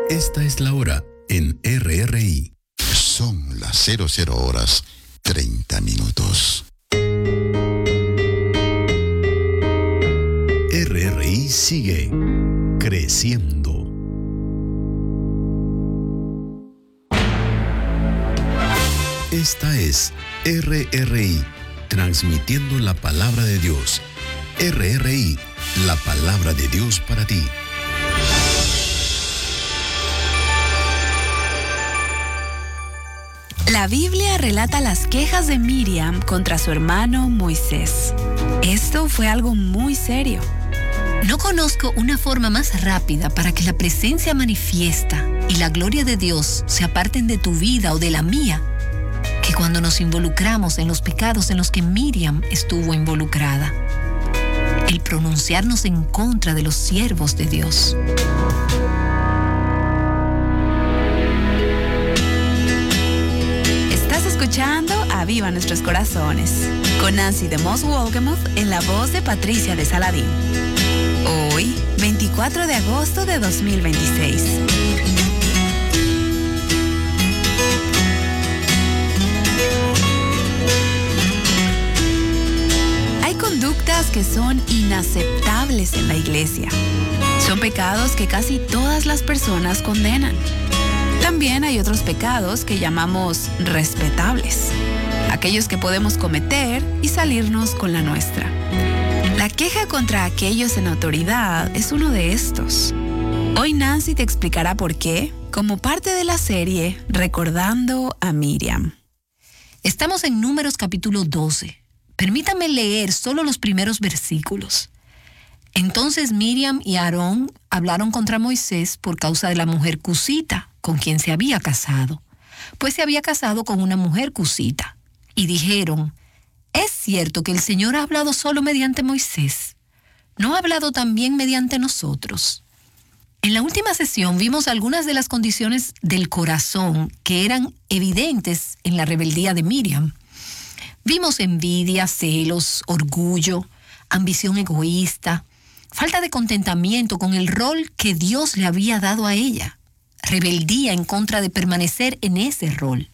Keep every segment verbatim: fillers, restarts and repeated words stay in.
Esta es la hora en R R I. Son las cero cero horas treinta minutos. R R I sigue creciendo. Esta es R R I, transmitiendo la palabra de Dios. R R I, la palabra de Dios para ti. La Biblia relata las quejas de Miriam contra su hermano Moisés. Esto fue algo muy serio. No conozco una forma más rápida para que la presencia manifiesta y la gloria de Dios se aparten de tu vida o de la mía que cuando nos involucramos en los pecados en los que Miriam estuvo involucrada. El pronunciarnos en contra de los siervos de Dios. Escuchando Aviva Nuestros Corazones, con Nancy de Moss Wolgemuth en la voz de Patricia de Saladín. Hoy, veinticuatro de agosto de dos mil veintiséis. Hay conductas que son inaceptables en la iglesia. Son pecados que casi todas las personas condenan. También hay otros pecados que llamamos respetables, aquellos que podemos cometer y salirnos con la nuestra. La queja contra aquellos en autoridad es uno de estos. Hoy Nancy te explicará por qué, como parte de la serie Recordando a Miriam. Estamos en Números capítulo doce. Permítame leer solo los primeros versículos. Entonces Miriam y Aarón hablaron contra Moisés por causa de la mujer cusita, con quien se había casado, pues se había casado con una mujer cusita. Y dijeron, ¿es cierto que el Señor ha hablado solo mediante Moisés? ¿No ha hablado también mediante nosotros? En la última sesión vimos algunas de las condiciones del corazón que eran evidentes en la rebeldía de Miriam. Vimos envidia, celos, orgullo, ambición egoísta, falta de contentamiento con el rol que Dios le había dado a ella. Rebeldía en contra de permanecer en ese rol.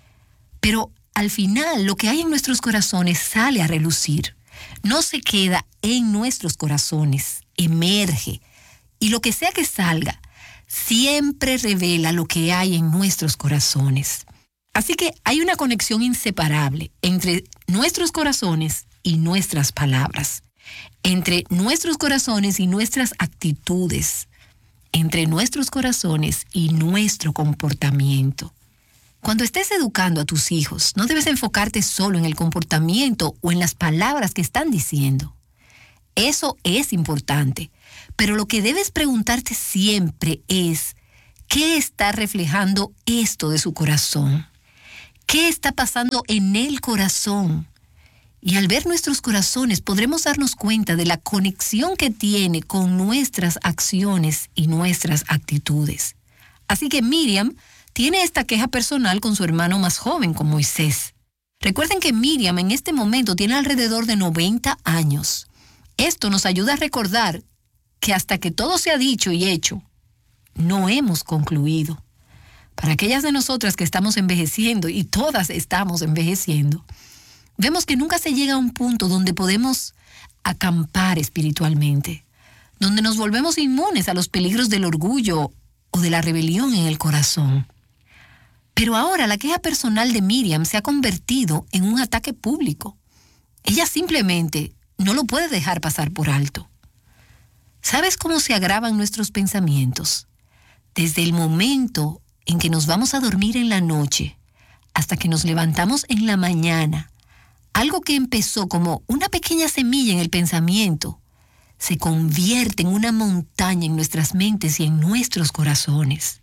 Pero al final lo que hay en nuestros corazones sale a relucir. No se queda en nuestros corazones, emerge. Y lo que sea que salga, siempre revela lo que hay en nuestros corazones. Así que hay una conexión inseparable entre nuestros corazones y nuestras palabras. Entre nuestros corazones y nuestras actitudes. Entre nuestros corazones y nuestro comportamiento. Cuando estés educando a tus hijos, no debes enfocarte solo en el comportamiento o en las palabras que están diciendo. Eso es importante, pero lo que debes preguntarte siempre es, ¿qué está reflejando esto de su corazón? ¿Qué está pasando en el corazón? Y al ver nuestros corazones podremos darnos cuenta de la conexión que tiene con nuestras acciones y nuestras actitudes. Así que Miriam tiene esta queja personal con su hermano más joven, con Moisés. Recuerden que Miriam en este momento tiene alrededor de noventa años. Esto nos ayuda a recordar que hasta que todo se ha dicho y hecho, no hemos concluido. Para aquellas de nosotras que estamos envejeciendo, y todas estamos envejeciendo, vemos que nunca se llega a un punto donde podemos acampar espiritualmente, donde nos volvemos inmunes a los peligros del orgullo o de la rebelión en el corazón. Pero ahora la queja personal de Miriam se ha convertido en un ataque público. Ella simplemente no lo puede dejar pasar por alto. ¿Sabes cómo se agravan nuestros pensamientos? Desde el momento en que nos vamos a dormir en la noche hasta que nos levantamos en la mañana, algo que empezó como una pequeña semilla en el pensamiento se convierte en una montaña en nuestras mentes y en nuestros corazones.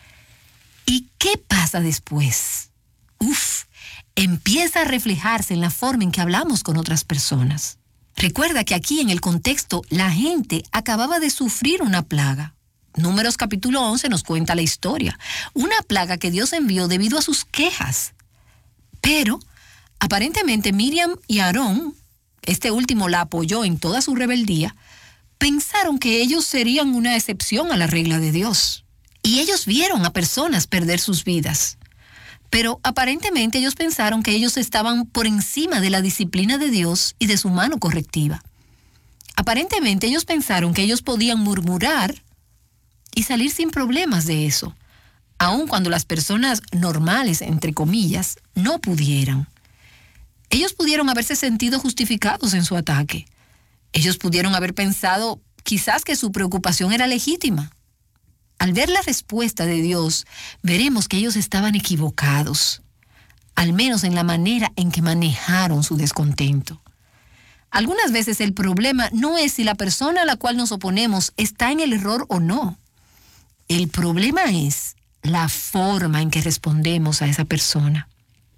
¿Y qué pasa después? Uf, empieza a reflejarse en la forma en que hablamos con otras personas. Recuerda que aquí en el contexto la gente acababa de sufrir una plaga. Números capítulo once nos cuenta la historia. Una plaga que Dios envió debido a sus quejas. Pero aparentemente Miriam y Aarón, este último la apoyó en toda su rebeldía, pensaron que ellos serían una excepción a la regla de Dios. Y ellos vieron a personas perder sus vidas. Pero aparentemente ellos pensaron que ellos estaban por encima de la disciplina de Dios y de su mano correctiva. Aparentemente ellos pensaron que ellos podían murmurar y salir sin problemas de eso, aun cuando las personas normales, entre comillas, no pudieran. Ellos pudieron haberse sentido justificados en su ataque. Ellos pudieron haber pensado quizás que su preocupación era legítima. Al ver la respuesta de Dios, veremos que ellos estaban equivocados, al menos en la manera en que manejaron su descontento. Algunas veces el problema no es si la persona a la cual nos oponemos está en el error o no. El problema es la forma en que respondemos a esa persona.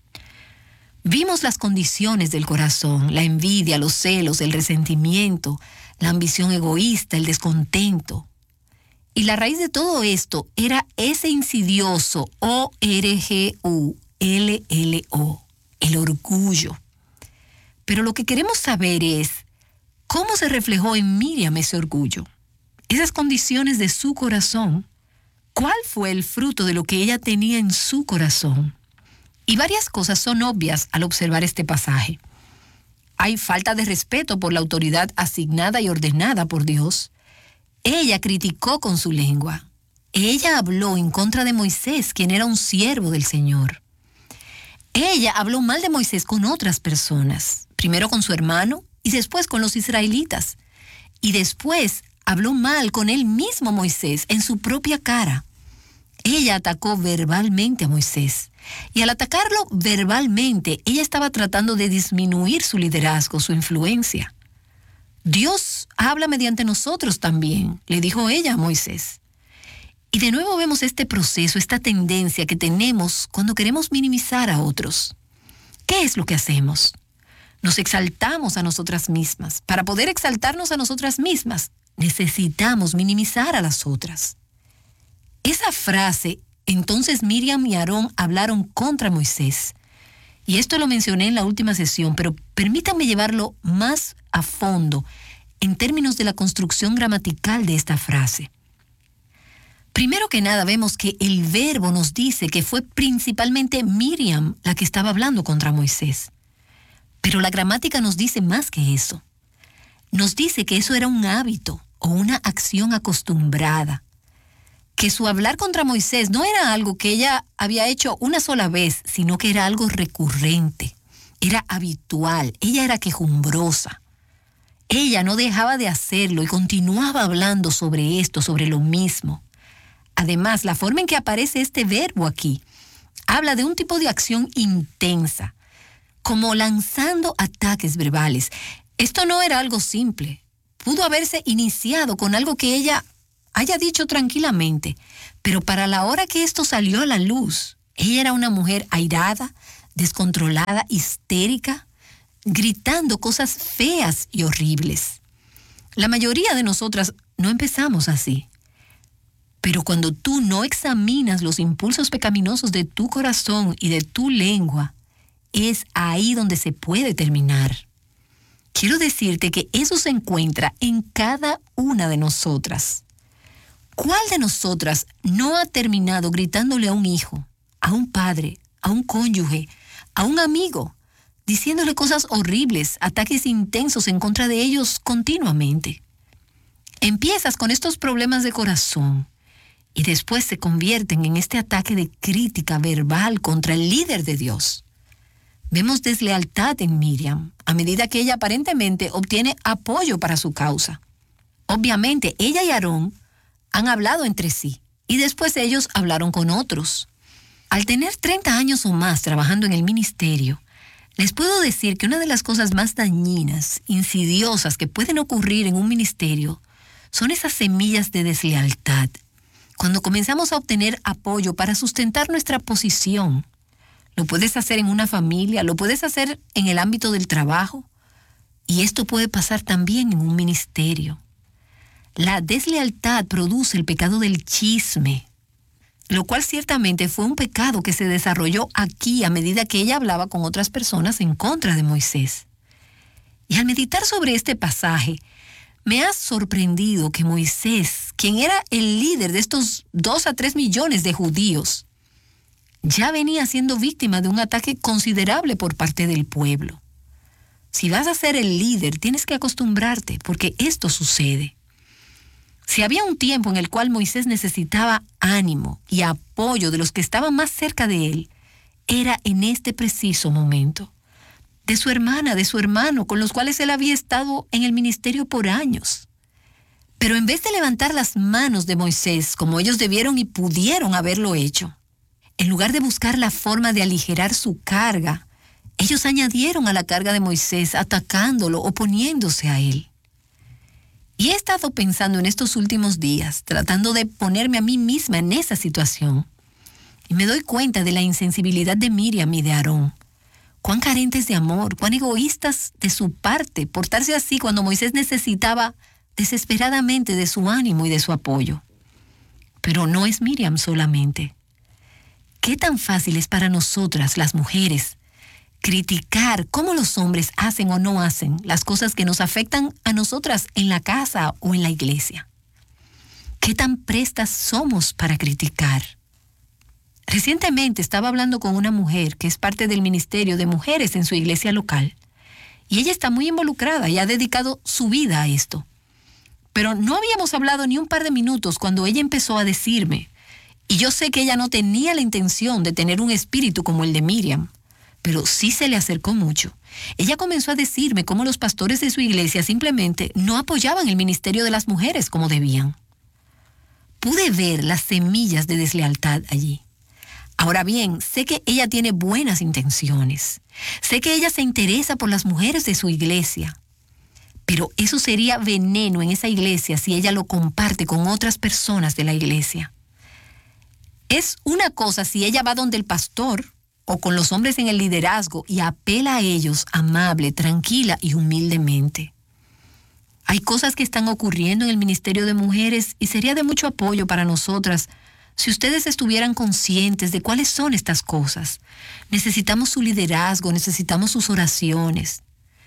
Vimos las condiciones del corazón, la envidia, los celos, el resentimiento, la ambición egoísta, el descontento. Y la raíz de todo esto era ese insidioso O R G U L L O, el orgullo. Pero lo que queremos saber es cómo se reflejó en Miriam ese orgullo, esas condiciones de su corazón. ¿Cuál fue el fruto de lo que ella tenía en su corazón? Y varias cosas son obvias al observar este pasaje. Hay falta de respeto por la autoridad asignada y ordenada por Dios. Ella criticó con su lengua. Ella habló en contra de Moisés, quien era un siervo del Señor. Ella habló mal de Moisés con otras personas, primero con su hermano y después con los israelitas. Y después habló mal con él mismo Moisés en su propia cara. Ella atacó verbalmente a Moisés. Y al atacarlo verbalmente, ella estaba tratando de disminuir su liderazgo, su influencia. Dios habla mediante nosotros también, le dijo ella a Moisés. Y de nuevo vemos este proceso, esta tendencia que tenemos cuando queremos minimizar a otros. ¿Qué es lo que hacemos? Nos exaltamos a nosotras mismas. Para poder exaltarnos a nosotras mismas, necesitamos minimizar a las otras. Esa frase, entonces Miriam y Aarón hablaron contra Moisés. Y esto lo mencioné en la última sesión, pero permítanme llevarlo más a fondo en términos de la construcción gramatical de esta frase. Primero que nada, vemos que el verbo nos dice que fue principalmente Miriam la que estaba hablando contra Moisés. Pero la gramática nos dice más que eso. Nos dice que eso era un hábito o una acción acostumbrada. Que su hablar contra Moisés no era algo que ella había hecho una sola vez, sino que era algo recurrente, era habitual, ella era quejumbrosa. Ella no dejaba de hacerlo y continuaba hablando sobre esto, sobre lo mismo. Además, la forma en que aparece este verbo aquí habla de un tipo de acción intensa, como lanzando ataques verbales. Esto no era algo simple. Pudo haberse iniciado con algo que ella haya dicho tranquilamente, pero para la hora que esto salió a la luz, ella era una mujer airada, descontrolada, histérica, gritando cosas feas y horribles. La mayoría de nosotras no empezamos así, pero cuando tú no examinas los impulsos pecaminosos de tu corazón y de tu lengua, es ahí donde se puede terminar. Quiero decirte que eso se encuentra en cada una de nosotras. ¿Cuál de nosotras no ha terminado gritándole a un hijo, a un padre, a un cónyuge, a un amigo, diciéndole cosas horribles, ataques intensos en contra de ellos continuamente? Empiezas con estos problemas de corazón y después se convierten en este ataque de crítica verbal contra el líder de Dios. Vemos deslealtad en Miriam a medida que ella aparentemente obtiene apoyo para su causa. Obviamente, ella y Aarón han hablado entre sí y después ellos hablaron con otros. Al tener treinta años o más trabajando en el ministerio, les puedo decir que una de las cosas más dañinas, insidiosas que pueden ocurrir en un ministerio son esas semillas de deslealtad. Cuando comenzamos a obtener apoyo para sustentar nuestra posición, lo puedes hacer en una familia, lo puedes hacer en el ámbito del trabajo, y esto puede pasar también en un ministerio. La deslealtad produce el pecado del chisme, lo cual ciertamente fue un pecado que se desarrolló aquí a medida que ella hablaba con otras personas en contra de Moisés. Y al meditar sobre este pasaje, me ha sorprendido que Moisés, quien era el líder de estos dos a tres millones de judíos, ya venía siendo víctima de un ataque considerable por parte del pueblo. Si vas a ser el líder, tienes que acostumbrarte, porque esto sucede. Si había un tiempo en el cual Moisés necesitaba ánimo y apoyo de los que estaban más cerca de él, era en este preciso momento. De su hermana, de su hermano, con los cuales él había estado en el ministerio por años. Pero en vez de levantar las manos de Moisés, como ellos debieron y pudieron haberlo hecho, en lugar de buscar la forma de aligerar su carga, ellos añadieron a la carga de Moisés, atacándolo, oponiéndose a él. Y he estado pensando en estos últimos días, tratando de ponerme a mí misma en esa situación. Y me doy cuenta de la insensibilidad de Miriam y de Aarón. Cuán carentes de amor, cuán egoístas de su parte, portarse así cuando Moisés necesitaba desesperadamente de su ánimo y de su apoyo. Pero no es Miriam solamente. ¿Qué tan fácil es para nosotras, las mujeres, criticar cómo los hombres hacen o no hacen las cosas que nos afectan a nosotras en la casa o en la iglesia? ¿Qué tan prestas somos para criticar? Recientemente estaba hablando con una mujer que es parte del ministerio de mujeres en su iglesia local, y ella está muy involucrada y ha dedicado su vida a esto. Pero no habíamos hablado ni un par de minutos cuando ella empezó a decirme, y yo sé que ella no tenía la intención de tener un espíritu como el de Miriam, pero sí se le acercó mucho. Ella comenzó a decirme cómo los pastores de su iglesia simplemente no apoyaban el ministerio de las mujeres como debían. Pude ver las semillas de deslealtad allí. Ahora bien, sé que ella tiene buenas intenciones. Sé que ella se interesa por las mujeres de su iglesia. Pero eso sería veneno en esa iglesia si ella lo comparte con otras personas de la iglesia. Es una cosa si ella va donde el pastor o con los hombres en el liderazgo y apela a ellos amable, tranquila y humildemente. Hay cosas que están ocurriendo en el ministerio de mujeres y sería de mucho apoyo para nosotras si ustedes estuvieran conscientes de cuáles son estas cosas. Necesitamos su liderazgo, necesitamos sus oraciones.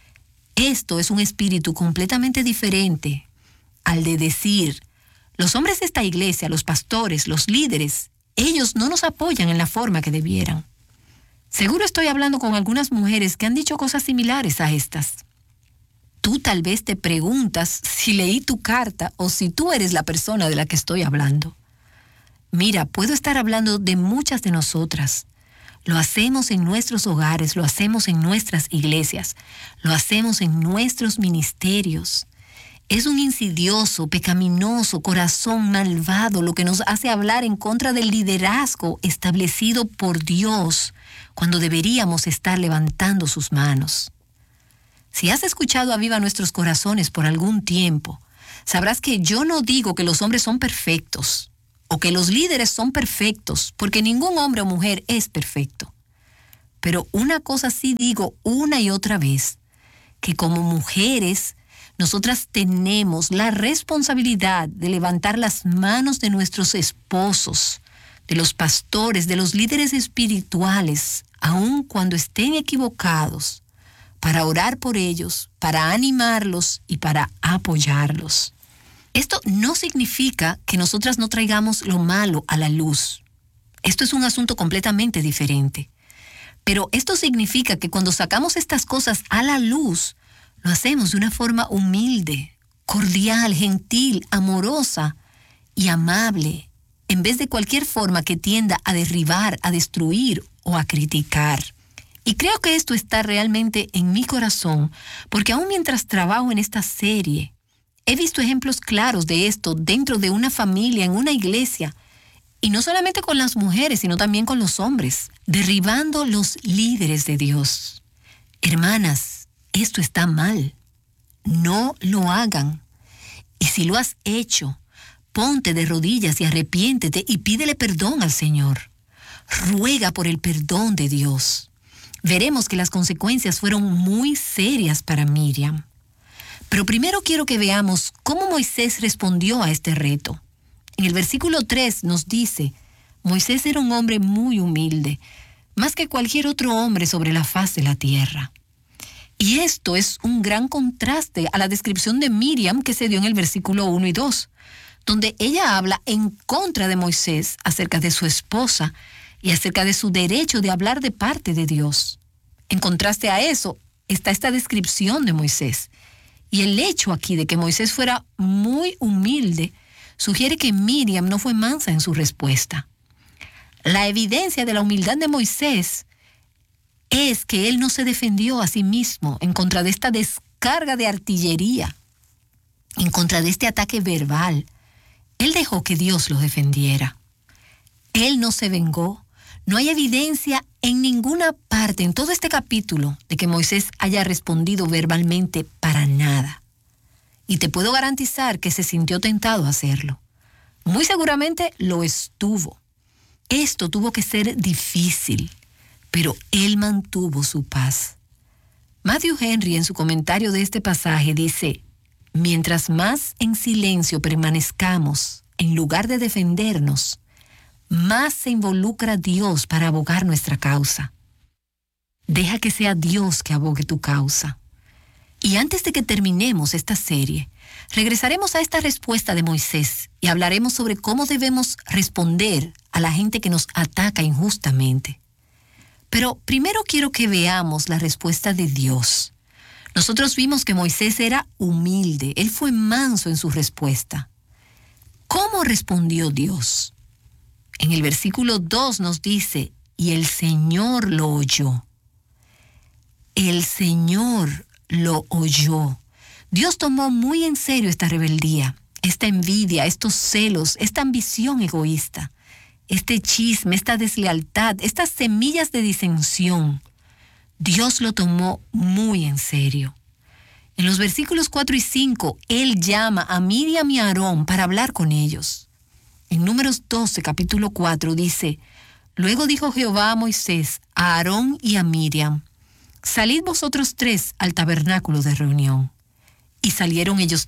Esto es un espíritu completamente diferente al de decir, los hombres de esta iglesia, los pastores, los líderes, ellos no nos apoyan en la forma que debieran. Seguro estoy hablando con algunas mujeres que han dicho cosas similares a estas. Tú tal vez te preguntas si leí tu carta o si tú eres la persona de la que estoy hablando. Mira, puedo estar hablando de muchas de nosotras. Lo hacemos en nuestros hogares, lo hacemos en nuestras iglesias, lo hacemos en nuestros ministerios. Es un insidioso, pecaminoso corazón malvado lo que nos hace hablar en contra del liderazgo establecido por Dios cuando deberíamos estar levantando sus manos. Si has escuchado a Viva Nuestros Corazones por algún tiempo, sabrás que yo no digo que los hombres son perfectos o que los líderes son perfectos, porque ningún hombre o mujer es perfecto. Pero una cosa sí digo una y otra vez, que como mujeres, nosotras tenemos la responsabilidad de levantar las manos de nuestros esposos, de los pastores, de los líderes espirituales, aun cuando estén equivocados, para orar por ellos, para animarlos y para apoyarlos. Esto no significa que nosotras no traigamos lo malo a la luz. Esto es un asunto completamente diferente. Pero esto significa que cuando sacamos estas cosas a la luz, lo hacemos de una forma humilde, cordial, gentil, amorosa y amable, en vez de cualquier forma que tienda a derribar, a destruir o a criticar. Y creo que esto está realmente en mi corazón, porque aún mientras trabajo en esta serie, he visto ejemplos claros de esto dentro de una familia, en una iglesia, y no solamente con las mujeres, sino también con los hombres, derribando los líderes de Dios. Hermanas, esto está mal. No lo hagan. Y si lo has hecho, ponte de rodillas y arrepiéntete y pídele perdón al Señor. Ruega por el perdón de Dios. Veremos que las consecuencias fueron muy serias para Miriam. Pero primero quiero que veamos cómo Moisés respondió a este reto. En el versículo tres nos dice, Moisés era un hombre muy humilde, más que cualquier otro hombre sobre la faz de la tierra. Y esto es un gran contraste a la descripción de Miriam que se dio en el versículo uno y dos, donde ella habla en contra de Moisés acerca de su esposa y acerca de su derecho de hablar de parte de Dios. En contraste a eso, está esta descripción de Moisés. Y el hecho aquí de que Moisés fuera muy humilde sugiere que Miriam no fue mansa en su respuesta. La evidencia de la humildad de Moisés es que él no se defendió a sí mismo en contra de esta descarga de artillería, en contra de este ataque verbal. Él dejó que Dios lo defendiera. Él no se vengó. No hay evidencia en ninguna parte, en todo este capítulo, de que Moisés haya respondido verbalmente para nada. Y te puedo garantizar que se sintió tentado a hacerlo. Muy seguramente lo estuvo. Esto tuvo que ser difícil, pero él mantuvo su paz. Matthew Henry, en su comentario de este pasaje, dice: mientras más en silencio permanezcamos, en lugar de defendernos, más se involucra Dios para abogar nuestra causa. Deja que sea Dios que abogue tu causa. Y antes de que terminemos esta serie, regresaremos a esta respuesta de Moisés y hablaremos sobre cómo debemos responder a la gente que nos ataca injustamente. Pero primero quiero que veamos la respuesta de Dios. Nosotros vimos que Moisés era humilde, él fue manso en su respuesta. ¿Cómo respondió Dios? En el versículo dos nos dice: y el Señor lo oyó. El Señor lo oyó. Dios tomó muy en serio esta rebeldía, esta envidia, estos celos, esta ambición egoísta, este chisme, esta deslealtad, estas semillas de disensión. Dios lo tomó muy en serio. En los versículos cuatro y cinco, Él llama a Miriam y a Aarón para hablar con ellos. En Números doce, capítulo cuatro, dice: luego dijo Jehová a Moisés, a Aarón y a Miriam: salid vosotros tres al tabernáculo de reunión. Y salieron ellos